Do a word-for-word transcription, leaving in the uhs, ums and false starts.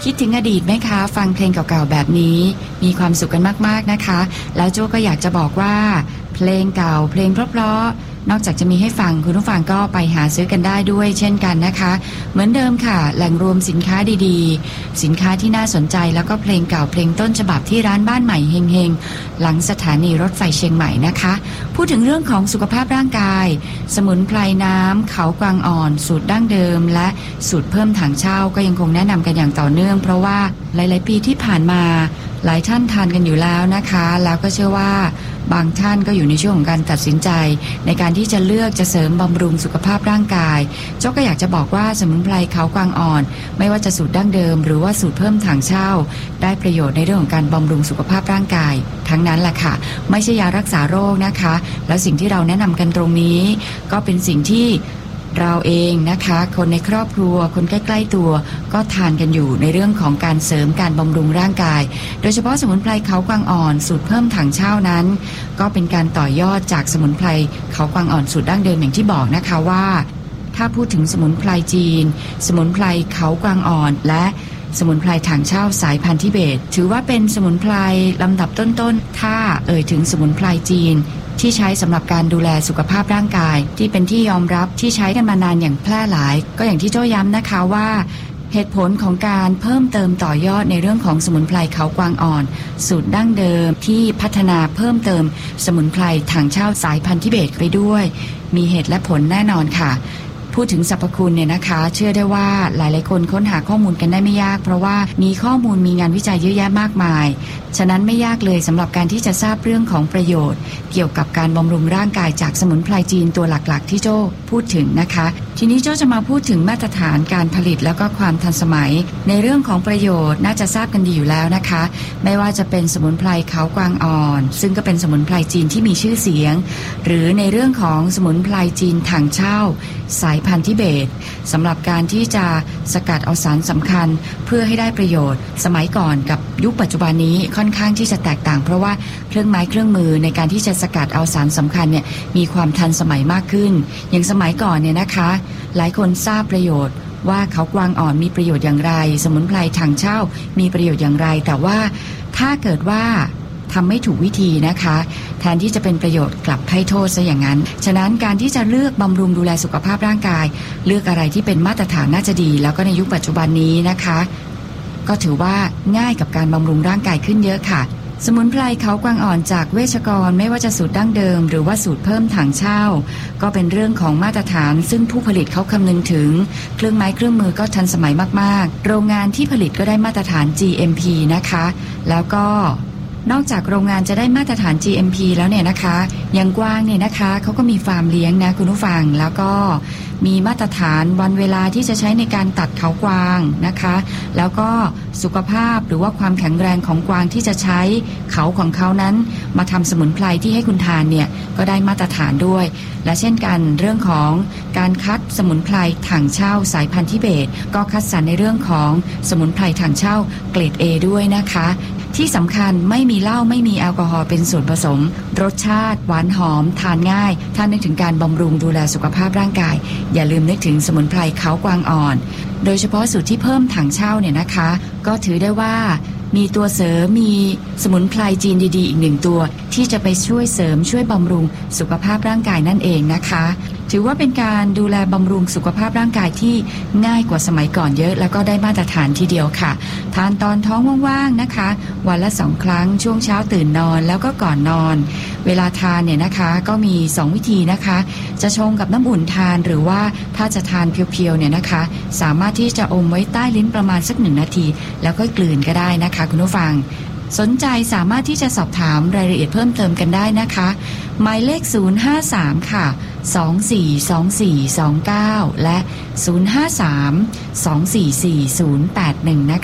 คิดถึงอดีตไหมคะฟังเพลงเก่าๆแบบนี้มีความสุขกันมากๆนะคะแล้วโจ้ก็อยากจะบอกว่าเพลงเก่าเพลงเพราะๆนอกจากจะมีให้ฟังคุณผู้ฟังก็ไปหาซื้อกันได้ด้วยเช่นกันนะคะเหมือนเดิมค่ะแหล่งรวมสินค้าดีๆสินค้าที่น่าสนใจแล้วก็เพลงเก่าเพลงต้นฉบับที่ร้านบ้านใหม่เฮงๆหลังสถานีรถไฟเชียงใหม่นะคะพูดถึงเรื่องของสุขภาพร่างกายสมุนไพรน้ำเขากวางอ่อนสูตรดั้งเดิมและสูตรเพิ่มถังเช่าก็ยังคงแนะนำกันอย่างต่อเนื่องเพราะว่าหลายๆปีที่ผ่านมาหลายท่านทานกันอยู่แล้วนะคะแล้วก็เชื่อว่าบางท่านก็อยู่ในช่วงของการตัดสินใจในการที่จะเลือกจะเสริมบำรุงสุขภาพร่างกายเจ้าก็อยากจะบอกว่าสมุนไพรเขากวางอ่อนไม่ว่าจะสูตรดั้งเดิมหรือว่าสูตรเพิ่มถังเช่าได้ประโยชน์ในเรื่องของการบำรุงสุขภาพร่างกายทั้งนั้นแหละค่ะไม่ใช่ยารักษาโรคนะคะแล้วสิ่งที่เราแนะนำกันตรงนี้ก็เป็นสิ่งที่เราเองนะคะคนในครอบครัวคนใกล้ๆตัวก็ทานกันอยู่ในเรื่องของการเสริมการบำรุงร่างกายโดยเฉพาะสมุนไพรเขากวางอ่อนสูตรเพิ่มถังเช่านั้นก็เป็นการต่อยอดจากสมุนไพรเขากวางอ่อนสูตรดั้งเดิมอย่างที่บอกนะคะว่าถ้าพูดถึงสมุนไพรจีนสมุนไพรเขากวางอ่อนและสมุนไพรถังเช่าสายพันธุ์ทิเบตถือว่าเป็นสมุนไพรลำดับต้นๆถ้าเอ่ยถึงสมุนไพรจีนที่ใช้สำหรับการดูแลสุขภาพร่างกายที่เป็นที่ยอมรับที่ใช้กันมานานอย่างแพร่หลายก็อย่างที่โจ้ย้ำนะคะว่าเหตุผลของการเพิ่มเติมต่อยอดในเรื่องของสมุนไพรเขากวางอ่อนสูตรดั้งเดิมที่พัฒนาเพิ่มเติมสมุนไพรถังเช่าสายพันธุ์ทิเบตไปด้วยมีเหตุและผลแน่นอนค่ะพูดถึงสรรพคุณเนี่ยนะคะเชื่อได้ว่าหลายๆคนค้นหาข้อมูลกันได้ไม่ยากเพราะว่ามีข้อมูลมีงานวิจัยเยอะแยะมากมายฉะนั้นไม่ยากเลยสำหรับการที่จะทราบเรื่องของประโยชน์เกี่ยวกับการบำรุงร่างกายจากสมุนไพรจีนตัวหลักๆที่โจ้พูดถึงนะคะทีนี้โจ้จะมาพูดถึงมาตรฐานการผลิตแล้วก็ความทันสมัยในเรื่องของประโยชน์น่าจะทราบกันดีอยู่แล้วนะคะไม่ว่าจะเป็นสมุนไพรเขากวางอ่อนซึ่งก็เป็นสมุนไพรจีนที่มีชื่อเสียงหรือในเรื่องของสมุนไพรจีนถังเช่าสายพันธุ์ทิเบตสำหรับการที่จะสกัดเอาสารสำคัญเพื่อให้ได้ประโยชน์สมัยก่อนกับยุคปัจจุบันนี้ค่อนข้างที่จะแตกต่างเพราะว่าเครื่องไม้เครื่องมือในการที่จะสกัดเอาสารสำคัญเนี่ยมีความทันสมัยมากขึ้นอย่างสมัยก่อนเนี่ยนะคะหลายคนทราบประโยชน์ว่าเขากวางอ่อนมีประโยชน์อย่างไรสมุนไพรถังเช่ามีประโยชน์อย่างไรแต่ว่าถ้าเกิดว่าทำไม่ถูกวิธีนะคะแทนที่จะเป็นประโยชน์กลับให้โทษซะอย่างนั้นฉะนั้นการที่จะเลือกบำรุงดูแลสุขภาพร่างกายเลือกอะไรที่เป็นมาตรฐานน่าจะดีแล้วก็ในยุคปัจจุบันนี้นะคะก็ถือว่าง่ายกับการบำรุงร่างกายขึ้นเยอะค่ะสมุนไพรเขากวางอ่อนจากเวชกรไม่ว่าจะสูตรดั้งเดิมหรือว่าสูตรเพิ่มถังเช่าก็เป็นเรื่องของมาตรฐานซึ่งผู้ผลิตเขาคำนึงถึงเครื่องไม้เครื่องมือก็ทันสมัยมากๆโรงงานที่ผลิตก็ได้มาตรฐาน จี เอ็ม พี นะคะแล้วก็นอกจากโรงงานจะได้มาตรฐาน จี เอ็ม พี แล้วเนี่ยนะคะอย่างกวางเนี่ยนะคะเขาก็มีฟาร์มเลี้ยงนะคุณผู้ฟังแล้วก็มีมาตรฐานวันเวลาที่จะใช้ในการตัดเขากวางนะคะแล้วก็สุขภาพหรือว่าความแข็งแรงของกวางที่จะใช้เขาของเขานั้นมาทำสมุนไพรที่ให้คุณทานเนี่ยก็ได้มาตรฐานด้วยและเช่นกันเรื่องของการคัดสมุนไพรถังเช่าสายพันธุ์ทิเบตก็คัดสรรในเรื่องของสมุนไพรถังเช่าเกรด เอ ด้วยนะคะที่สำคัญไม่มีเหล้าไม่มีแอลกอฮอล์เป็นส่วนผสมรสชาติหวานหอมทานง่ายถ้านึกถึงการบำรุงดูแลสุขภาพร่างกายอย่าลืมนึกถึงสมุนไพรเขากวางอ่อนโดยเฉพาะสูตรที่เพิ่มถังเช่าเนี่ยนะคะก็ถือได้ว่ามีตัวเสริมมีสมุนไพรจีนดีๆอีกหนึ่งตัวที่จะไปช่วยเสริมช่วยบำรุงสุขภาพร่างกายนั่นเองนะคะถือว่าเป็นการดูแลบำรุงสุขภาพร่างกายที่ง่ายกว่าสมัยก่อนเยอะแล้วก็ได้มาตรฐานทีเดียวค่ะทานตอนท้องว่างๆนะคะวันละสองครั้งช่วงเช้าตื่นนอนแล้วก็ก่อนนอนเวลาทานเนี่ยนะคะก็มีสองวิธีนะคะจะชงกับน้ำอุ่นทานหรือว่าถ้าจะทานเพียวๆเนี่ยนะคะสามารถที่จะอมไว้ใต้ลิ้นประมาณสักหนึ่งนาทีแล้วก็กลืนก็ได้นะคะคุณผู้ฟังสนใจสามารถที่จะสอบถามรายละเอียดเพิ่มเติมกันได้นะคะหมายเลขศูนย์ ห้า สาม ค่ะสอง สี่ สอง สี่ สอง เก้าและศูนย์ ห้า สาม สอง สี่ สี่ ศูนย์ แปด หนึ่งนะคะ